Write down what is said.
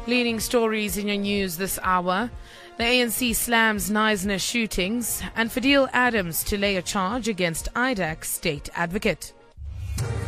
Leading stories in your news this hour. The ANC slams Knysna shootings and Fadil Adams to lay a charge against IDAC state advocate.